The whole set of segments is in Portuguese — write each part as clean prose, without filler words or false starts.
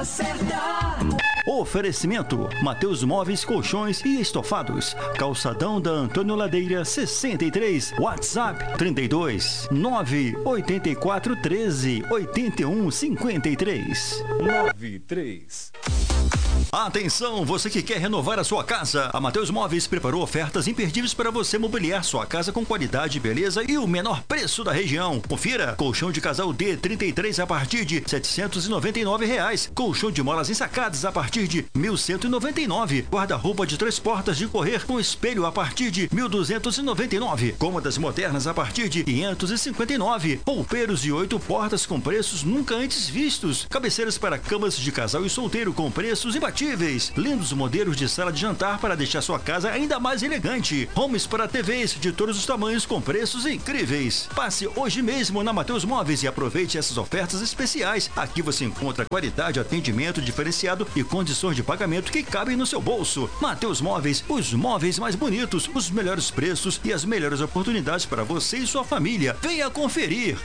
certa. Oferecimento: Mateus Móveis, Colchões e Estofados. Calçadão da Antônio Ladeira 63. WhatsApp 32 984 13 81 53 93. Atenção, você que quer renovar a sua casa. A Mateus Móveis preparou ofertas imperdíveis para você mobiliar sua casa com qualidade, beleza e o menor preço da região. Confira: colchão de casal D33 a partir de R$ 799. Colchão de molas ensacadas a partir de R$ 1.199. Guarda-roupa de 3 portas de correr com espelho a partir de R$ 1.299. Cômodas modernas a partir de R$ 559. Roupeiros de 8 portas com preços nunca antes vistos. Cabeceiras para camas de casal e solteiro com preços imbatíveis. Lindos modelos de sala de jantar para deixar sua casa ainda mais elegante. Homes para TVs de todos os tamanhos com preços incríveis. Passe hoje mesmo na Mateus Móveis e aproveite essas ofertas especiais. Aqui você encontra qualidade, atendimento diferenciado e condições de pagamento que cabem no seu bolso. Mateus Móveis, os móveis mais bonitos, os melhores preços e as melhores oportunidades para você e sua família. Venha conferir.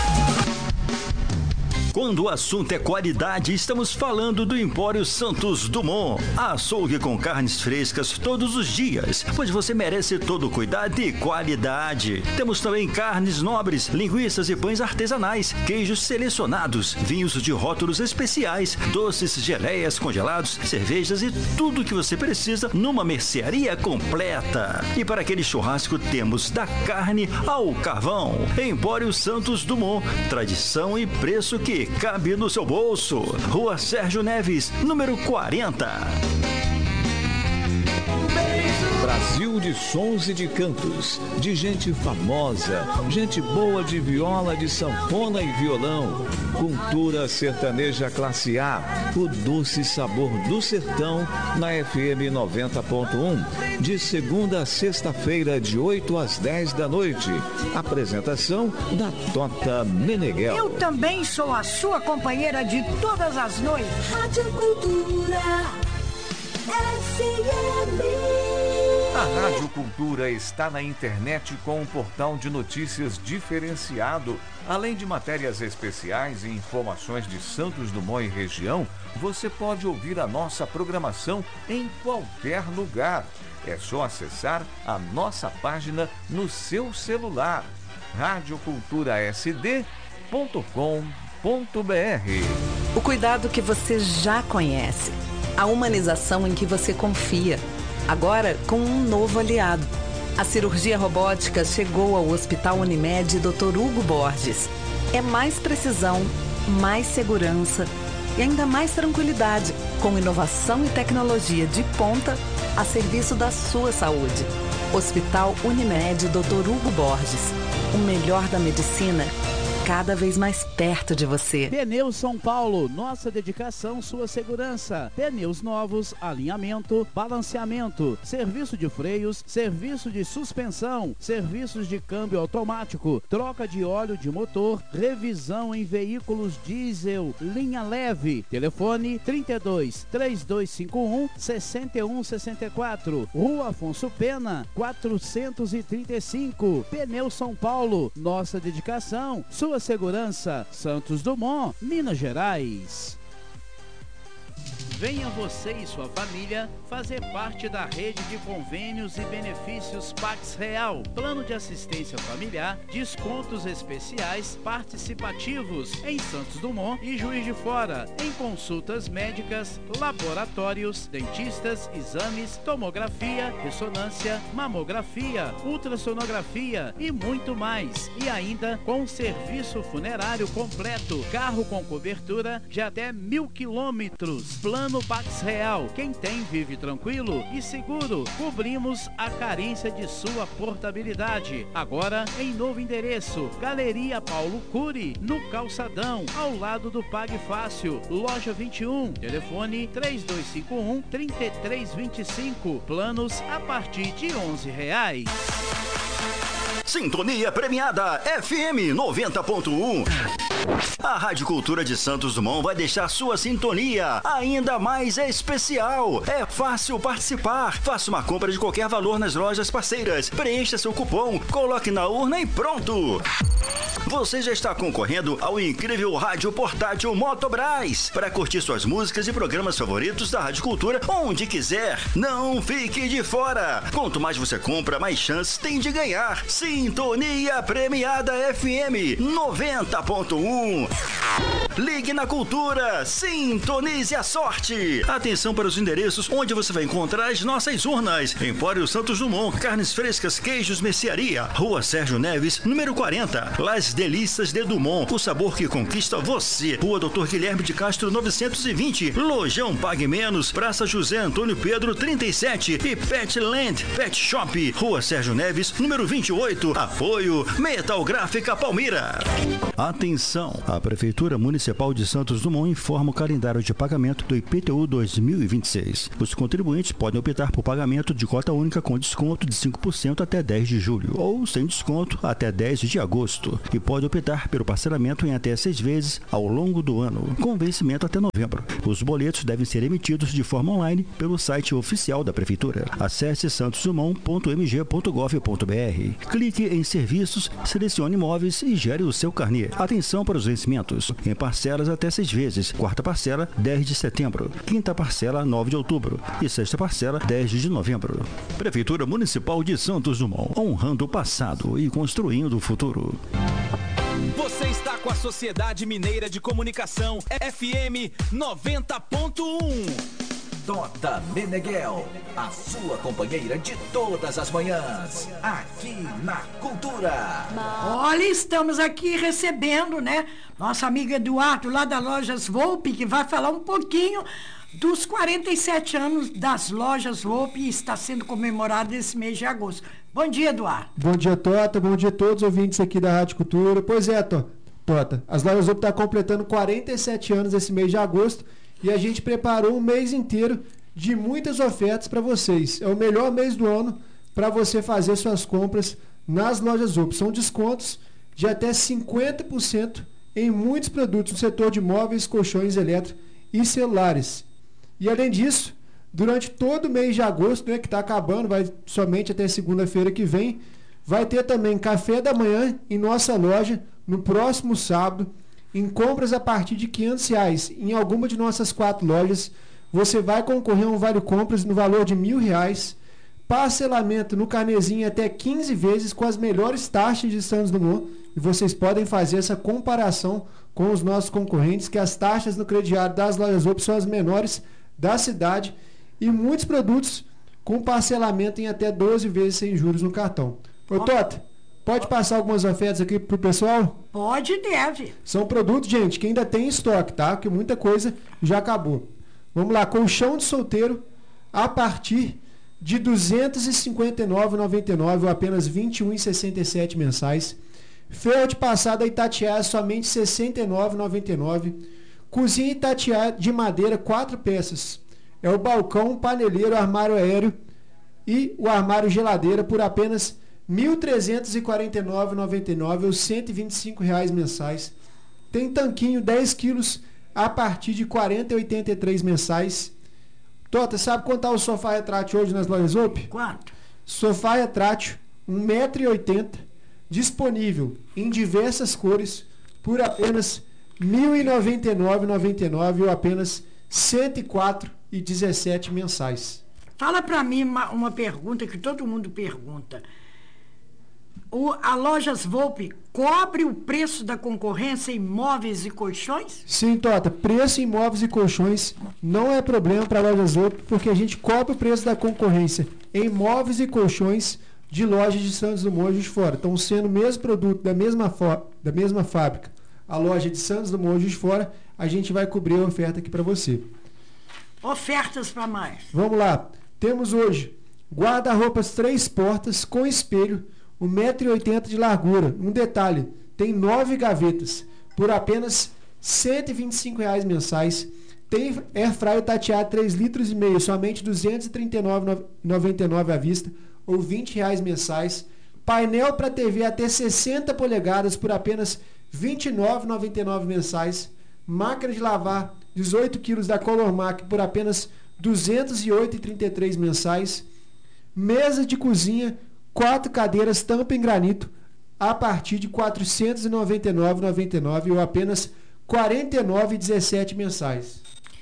Quando o assunto é qualidade, estamos falando do Empório Santos Dumont. Açougue com carnes frescas todos os dias, pois você merece todo cuidado e qualidade. Temos também carnes nobres, linguiças e pães artesanais, queijos selecionados, vinhos de rótulos especiais, doces, geleias, congelados, cervejas e tudo o que você precisa numa mercearia completa. E para aquele churrasco temos da carne ao carvão. Empório Santos Dumont, tradição e preço que cabe no seu bolso. Rua Sérgio Neves, número 40. Brasil de sons e de cantos, de gente famosa, gente boa de viola, de sanfona e violão. Cultura sertaneja classe A, o doce sabor do sertão, na FM 90.1, de segunda a sexta-feira, de 8 às 10 da noite. Apresentação da Tota Meneghel. Eu também sou a sua companheira de todas as noites. Rádio Cultura FM. A Rádio Cultura está na internet com um portal de notícias diferenciado. Além de matérias especiais e informações de Santos Dumont e região, você pode ouvir a nossa programação em qualquer lugar. É só acessar a nossa página no seu celular. radioculturasd.com.br. O cuidado que você já conhece. A humanização em que você confia. Agora com um novo aliado. A cirurgia robótica chegou ao Hospital Unimed Dr. Hugo Borges. É mais precisão, mais segurança e ainda mais tranquilidade, com inovação e tecnologia de ponta a serviço da sua saúde. Hospital Unimed Dr. Hugo Borges. O melhor da medicina cada vez mais perto de você. Pneus São Paulo, nossa dedicação, sua segurança. Pneus novos, alinhamento, balanceamento, serviço de freios, serviço de suspensão, serviços de câmbio automático, troca de óleo de motor, revisão em veículos diesel, linha leve. Telefone 32 3251 6164. Rua Afonso Pena, 435. Pneus São Paulo, nossa dedicação, sua segurança. Santos Dumont, Minas Gerais. Venha você e sua família fazer parte da rede de convênios e benefícios Pax Real. Plano de assistência familiar, descontos especiais participativos em Santos Dumont e Juiz de Fora, em consultas médicas, laboratórios, dentistas, exames, tomografia, ressonância, mamografia, ultrassonografia e muito mais. E ainda com serviço funerário completo, carro com cobertura de até 1.000 quilômetros. Plano Pax Real. Quem tem vive tranquilo e seguro. Cobrimos a carência de sua portabilidade. Agora em novo endereço. Galeria Paulo Cury, no Calçadão, ao lado do Pague Fácil. Loja 21. Telefone 3251-3325. Planos a partir de R$11. Sintonia premiada FM 90.1. A Rádio Cultura de Santos Dumont vai deixar sua sintonia ainda mais especial. É fácil participar. Faça uma compra de qualquer valor nas lojas parceiras. Preencha seu cupom, coloque na urna e pronto. você já está concorrendo ao incrível rádio portátil Motobras para curtir suas músicas e programas favoritos da Rádio Cultura onde quiser. Não fique de fora. Quanto mais você compra, mais chances tem de ganhar. Sintonia Premiada FM 90.1. Ligue na Cultura, sintonize a sorte. Atenção para os endereços onde você vai encontrar as nossas urnas. Empório Santos Dumont, carnes frescas, queijos, mercearia. Rua Sérgio Neves, número 40. Las Delícias de Dumont, o sabor que conquista você. Rua Dr. Guilherme de Castro 920. Lojão Pague Menos, Praça José Antônio Pedro 37. E Petland Pet Shop, Rua Sérgio Neves, número 28. Apoio Metal Gráfica Palmira. Atenção, a Prefeitura Municipal de Santos Dumont informa o calendário de pagamento do IPTU 2026. Os contribuintes podem optar por pagamento de cota única com desconto de 5% até 10 de julho ou sem desconto até 10 de agosto e pode optar pelo parcelamento em até 6 vezes ao longo do ano, com vencimento até novembro. Os boletos devem ser emitidos de forma online pelo site oficial da Prefeitura. Acesse santosdumont.mg.gov.br. Clique em Serviços, selecione Imóveis e gere o seu carnê. Atenção para os vencimentos. Em parcelas até 6 vezes. Quarta parcela, 10 de setembro. Quinta parcela, 9 de outubro. E sexta parcela, 10 de novembro. Prefeitura Municipal de Santos Dumont. Honrando o passado e construindo o futuro. Você está com a Sociedade Mineira de Comunicação FM 90.1. Tota Meneghel, a sua companheira de todas as manhãs, aqui na Cultura. Olha, estamos aqui recebendo, né, nossa amiga Eduardo, lá da Lojas Volpe, que vai falar um pouquinho dos 47 anos das Lojas Volpe e está sendo comemorado esse mês de agosto. Bom dia, Eduardo. Bom dia, Tota. Bom dia a todos os ouvintes aqui da Rádio Cultura. Pois é, Tota, as Lojas Volpe estão completando 47 anos esse mês de agosto e a gente preparou um mês inteiro de muitas ofertas para vocês. É o melhor mês do ano para você fazer suas compras nas Lojas Volpe. São descontos de até 50% em muitos produtos no setor de móveis, colchões elétricos e celulares. E além disso, durante todo o mês de agosto, né, que está acabando, vai somente até segunda-feira que vem, vai ter também café da manhã em nossa loja no próximo sábado. Em compras a partir de R$500 em alguma de nossas 4 lojas, você vai concorrer a um vale compras no valor de R$1.000, parcelamento no carnezinho até 15 vezes com as melhores taxas de Santos Dumont, e vocês podem fazer essa comparação com os nossos concorrentes, que as taxas no crediário das Lojas Volpe são as menores da cidade e muitos produtos com parcelamento em até 12 vezes sem juros no cartão. Ô, Tota, pode passar algumas ofertas aqui pro pessoal? Pode e deve. São produtos, gente, que ainda tem estoque, tá? Porque muita coisa já acabou. Vamos lá, colchão de solteiro a partir de R$ 259,99 ou apenas R$ 21,67 mensais. Ferro de passada Itatiaia somente R$ 69,99. Cozinha Itatiaia de madeira 4 peças. É o balcão, paneleiro, armário aéreo e o armário geladeira por apenas R$ 1.349,99 ou R$ 125 mensais. Tem tanquinho 10 quilos a partir de R$ 40,83 mensais. Tota, sabe quanto está o sofá retrátil hoje nas Lojas Volpe? Quanto? Sofá retrátil 1,80 m, disponível em diversas cores por apenas R$ 1.099,99 ou apenas R$ 104,17 mensais. Fala para mim uma pergunta que todo mundo pergunta. A Lojas Volpe cobre o preço da concorrência em móveis e colchões? Sim, Tota. Preço em móveis e colchões não é problema para a Lojas Volpe, porque a gente cobre o preço da concorrência em móveis e colchões de lojas de Santos Dumont Juiz de Fora. Estão sendo o mesmo produto da mesma fábrica. A loja de Santos Dumont Juiz de Fora, a gente vai cobrir a oferta aqui para você. Ofertas para mais. Vamos lá. Temos hoje guarda-roupas 3 portas com espelho, 1,80 m de largura. Um detalhe, tem 9 gavetas por apenas R$ 125 mensais. Tem airfryer Itatiaia 3,5 litros, somente R$ 239,99 à vista ou R$ 20 mensais. Painel para TV até 60 polegadas por apenas R$ 29,99 mensais. Máquina de lavar 18 quilos da Colormac por apenas R$ 208,33 mensais. Mesa de cozinha 4 cadeiras tampa em granito a partir de R$ 499,99 ou apenas R$ 49,17 mensais.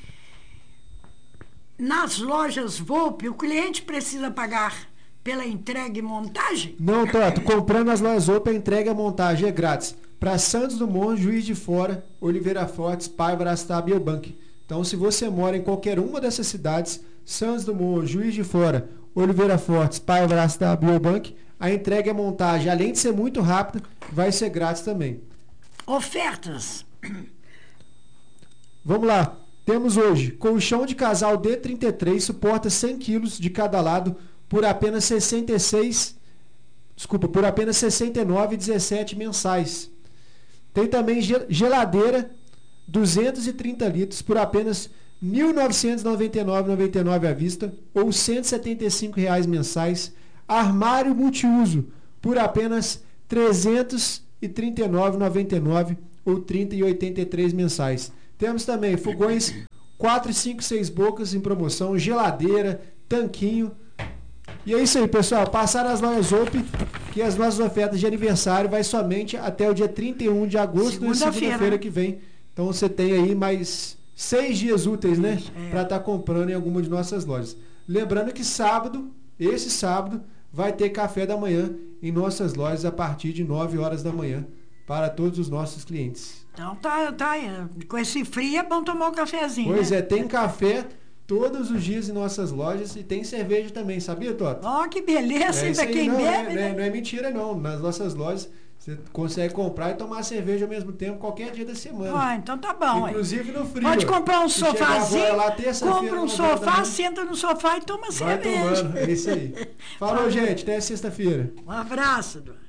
Nas lojas Volpe, o cliente precisa pagar pela entrega e montagem? Não, Toto. Comprando nas lojas Volpe, a entrega e a montagem é grátis. Para Santos Dumont, Juiz de Fora, Oliveira Fortes, Paiva, Arastá, Biobank. Então, se você mora em qualquer uma dessas cidades, Santos Dumont, Juiz de Fora, Oliveira Fortes, Paiva, Arastá, Biobank, a entrega e a montagem, além de ser muito rápida, vai ser grátis também. Ofertas. Vamos lá. Temos hoje colchão de casal D33, suporta 100 kg de cada lado por apenas R$ 69,17 mensais. Tem também geladeira 230 litros por apenas R$ 1.999,99 à vista ou R$ 175,00 mensais. Armário multiuso por apenas R$ 339,99 ou R$ 30,83 mensais. Temos também fogões 4, 5, 6 bocas em promoção, geladeira, tanquinho. E é isso aí, pessoal. Passar nas lojas Volpe, que as nossas ofertas de aniversário vai somente até o dia 31 de agosto, segunda-feira que vem. Então você tem aí mais 6 dias úteis, né? Para estar comprando em alguma de nossas lojas. Lembrando que esse sábado, vai ter café da manhã em nossas lojas a partir de 9 horas da manhã para todos os nossos clientes. Então tá. Com esse frio é bom tomar um cafezinho. Pois né? Tem café todos os dias em nossas lojas e tem cerveja também, sabia, Toto? Ó, que beleza, ainda quem bebe, né? Não é mentira, não. Nas nossas lojas você consegue comprar e tomar cerveja ao mesmo tempo qualquer dia da semana. Ah, então tá bom. Inclusive no frio. Pode comprar um sofazinho, compra um sofá, senta no sofá e toma cerveja. Vai tomando, é isso aí. Falou, gente, até sexta-feira. Um abraço.